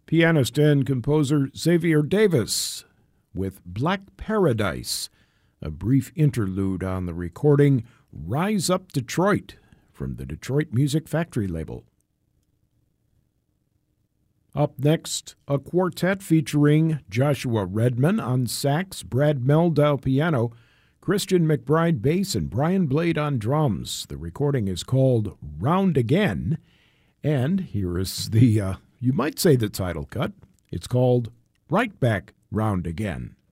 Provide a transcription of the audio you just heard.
Pianist and composer Xavier Davis with Black Paradise, a brief interlude on the recording Rise Up Detroit from the Detroit Music Factory label. Up next, a quartet featuring Joshua Redman on sax, Brad Meldau piano, Christian McBride bass, and Brian Blade on drums. The recording is called Round Again, and here is the, you might say the title cut. It's called Right Back Round Again.